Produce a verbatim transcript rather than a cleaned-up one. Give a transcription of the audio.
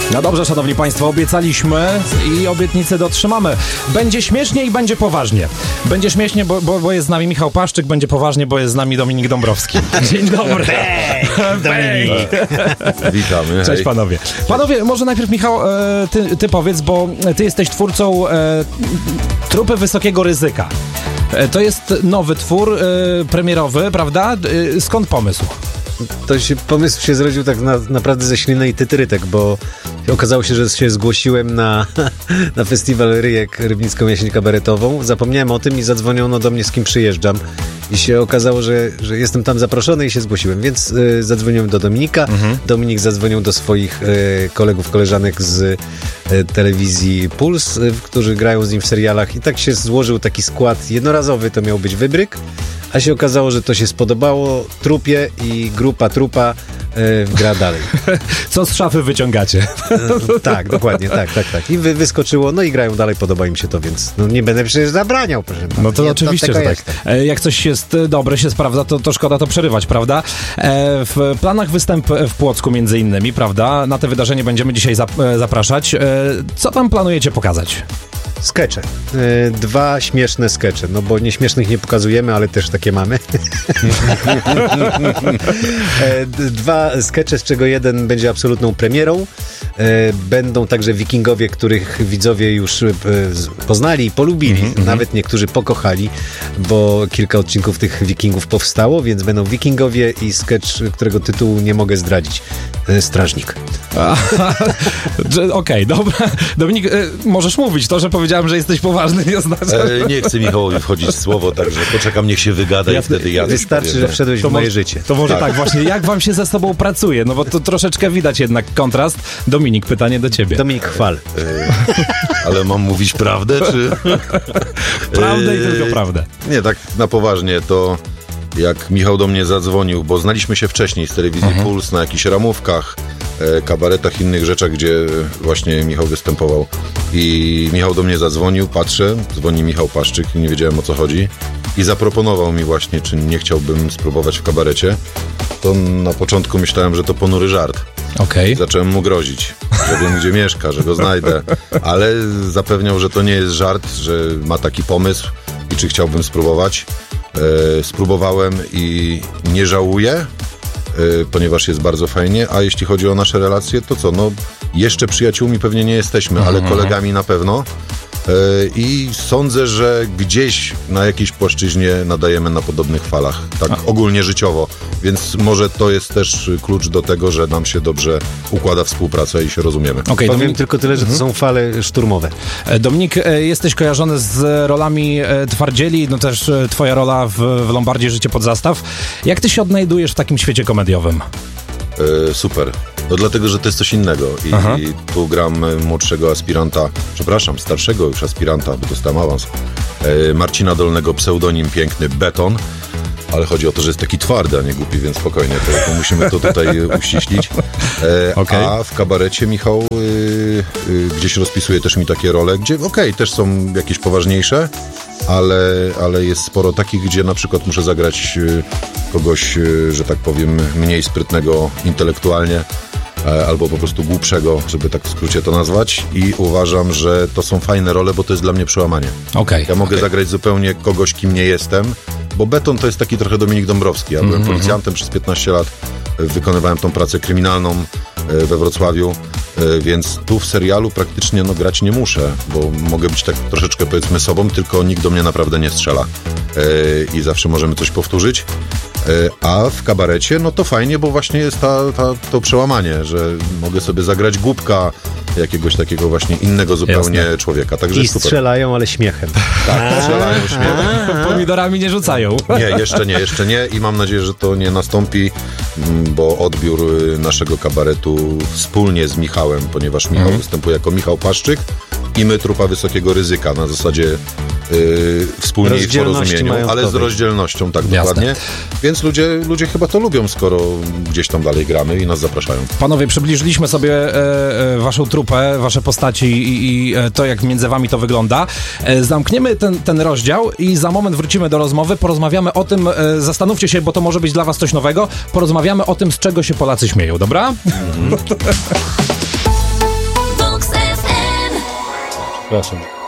No dobrze, szanowni państwo, obiecaliśmy i obietnicę dotrzymamy. Będzie śmiesznie i będzie poważnie. Będzie śmiesznie, bo, bo, bo jest z nami Michał Paszczyk, będzie poważnie, bo jest z nami Dominik Dąbrowski. Dzień dobry. Dominik. Witamy. Cześć panowie. Panowie, może najpierw Michał, ty, ty powiedz, bo ty jesteś twórcą e, Trupy Wysokiego Ryzyka. To jest nowy twór e, premierowy, prawda? E, skąd pomysł? To się, pomysł się zrodził tak na, naprawdę ze śliny i tytrytek, bo okazało się, że się zgłosiłem na, na festiwal Ryjek, Rybnicką Jesień Kabaretową. Zapomniałem o tym i zadzwoniono do mnie, z kim przyjeżdżam. I się okazało, że, że jestem tam zaproszony i się zgłosiłem, więc y, zadzwoniłem do Dominika. Mhm. Dominik zadzwonił do swoich y, kolegów, koleżanek z y, telewizji Puls, y, którzy grają z nim w serialach i tak się złożył taki skład jednorazowy, to miał być wybryk. A się okazało, że to się spodobało Trupie i grupa Trupa e, gra dalej. Co z szafy wyciągacie? E, tak, dokładnie, tak, tak, tak. I wy, wyskoczyło, no i grają dalej, podoba im się to, więc no, nie będę przecież zabraniał, proszę pana. No to ja, oczywiście, to że tak. E, jak coś jest dobre, się sprawdza, to, to szkoda to przerywać, prawda? E, w planach występ w Płocku między innymi, prawda? Na te wydarzenie będziemy dzisiaj zap- zapraszać. E, co tam planujecie pokazać? Skecze. E, dwa śmieszne skecze, no bo nieśmiesznych nie pokazujemy, ale też takie mamy. e, dwa skecze, z czego jeden będzie absolutną premierą. E, będą także wikingowie, których widzowie już e, poznali i polubili, mm-hmm. nawet niektórzy pokochali, bo kilka odcinków tych wikingów powstało, więc będą wikingowie i skecz, którego tytułu nie mogę zdradzić. E, Strażnik. Okej, okay, dobra. Dominik, e, możesz mówić. To, że powiedziałem, że jesteś poważny, nie oznacza... E, nie chcę Michałowi wchodzić w słowo, także poczekam, niech się wygada ja, i wtedy ja... Wystarczy, powiem, że wszedłeś w moje może, życie. To może tak. tak właśnie. Jak wam się ze sobą pracuje? No bo to troszeczkę widać jednak kontrast. Dominik, pytanie do ciebie. Dominik, chwal. E, ale mam mówić prawdę, czy... Prawdę i tylko prawdę. Nie, tak na poważnie, to jak Michał do mnie zadzwonił, bo znaliśmy się wcześniej z telewizji mhm. Puls na jakichś ramówkach, kabaretach, innych rzeczach, gdzie właśnie Michał występował. I Michał do mnie zadzwonił, patrzę, dzwoni Michał Paszczyk i nie wiedziałem, o co chodzi. I zaproponował mi właśnie, czy nie chciałbym spróbować w kabarecie. To na początku myślałem, że to ponury żart. Okay. Zacząłem mu grozić, że wiem, gdzie mieszka, że go znajdę. Ale zapewniał, że to nie jest żart, że ma taki pomysł i czy chciałbym spróbować. E, spróbowałem i nie żałuję, ponieważ jest bardzo fajnie, a jeśli chodzi o nasze relacje, to co, no jeszcze przyjaciółmi pewnie nie jesteśmy, ale kolegami na pewno i sądzę, że gdzieś na jakiejś płaszczyźnie nadajemy na podobnych falach, tak ogólnie życiowo, więc może to jest też klucz do tego, że nam się dobrze układa współpraca i się rozumiemy. Okay, Powiem Dominik... tylko tyle, że to są fale szturmowe. Dominik, jesteś kojarzony z rolami twardzieli, no też twoja rola w, w Lombardzie Życie pod zastaw. Jak ty się odnajdujesz w takim świecie komediowym? E, super. No dlatego, że to jest coś innego i, i tu gram młodszego aspiranta, przepraszam, starszego już aspiranta, bo dostałem awans, e, Marcina Dolnego, pseudonim piękny Beton, ale chodzi o to, że jest taki twardy, a nie głupi, więc spokojnie, to, to musimy to tutaj uściślić. E, okay. A w kabarecie Michał y, y, gdzieś rozpisuje też mi takie role, gdzie okej, okay, też są jakieś poważniejsze, ale, ale jest sporo takich, gdzie na przykład muszę zagrać y, kogoś, y, że tak powiem, mniej sprytnego intelektualnie, albo po prostu głupszego, żeby tak w skrócie to nazwać, i uważam, że to są fajne role, bo to jest dla mnie przełamanie. Okay, ja mogę okay. zagrać zupełnie kogoś, kim nie jestem, bo Beton to jest taki trochę Dominik Dąbrowski. Ja byłem mm-hmm. policjantem przez piętnaście lat, wykonywałem tą pracę kryminalną we Wrocławiu, więc tu w serialu praktycznie no, grać nie muszę, bo mogę być tak troszeczkę, powiedzmy, sobą, tylko nikt do mnie naprawdę nie strzela i zawsze możemy coś powtórzyć. A w kabarecie, no to fajnie, bo właśnie jest ta, ta, to przełamanie, że mogę sobie zagrać głupka, jakiegoś takiego właśnie innego zupełnie Jasne. człowieka. Także I strzelają, ale śmiechem. Tak, strzelają śmiechem. Pomidorami nie rzucają. Nie, jeszcze nie, jeszcze nie i mam nadzieję, że to nie nastąpi, bo odbiór naszego kabaretu wspólnie z Michałem, ponieważ Michał mhm. występuje jako Michał Paszczyk i my Trupa Wysokiego Ryzyka na zasadzie yy, wspólnie i w porozumieniu, ale z rozdzielnością, tak Jasne. dokładnie. Więc ludzie, ludzie chyba to lubią, skoro gdzieś tam dalej gramy i nas zapraszają. Panowie, przybliżyliśmy sobie e, e, waszą trupę, wasze postaci i, i to, jak między wami to wygląda. E, zamkniemy ten, ten rozdział i za moment wrócimy do rozmowy. Porozmawiamy o tym, e, zastanówcie się, bo to może być dla was coś nowego. Porozmawiamy o tym, z czego się Polacy śmieją, dobra? Mm-hmm. Przepraszam.